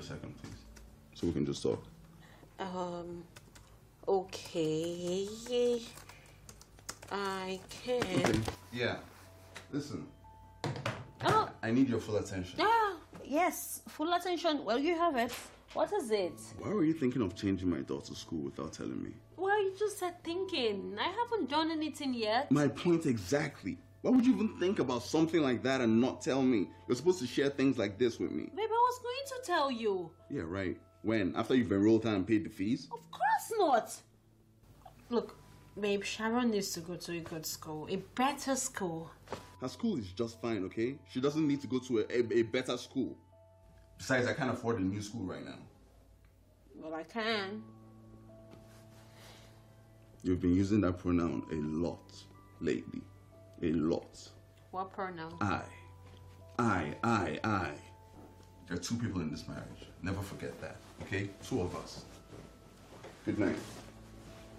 a second, please? So we can just talk. Okay. I can. Okay. Yeah. Listen. Oh. I need your full attention. Ah, yes. Full attention. Well, you have it. What is it? Why were you thinking of changing my daughter's school without telling me? Well, you just said thinking. I haven't done anything yet. My point exactly. Why would you even think about something like that and not tell me? You're supposed to share things like this with me. Babe, I was going to tell you. Yeah, right. When? After you've enrolled her and paid the fees? Of course not. Look, babe, Sharon needs to go to a good school. A better school. Her school is just fine, okay? She doesn't need to go to a better school. Besides, I can't afford a new school right now. Well, I can. You've been using that pronoun a lot lately. A lot. What pronoun? I. There are two people in this marriage. Never forget that, okay? Two of us. Good night.